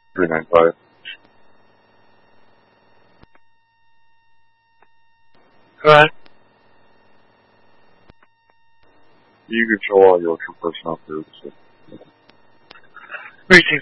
395. Go ahead. You control all your true personnel services. Reaching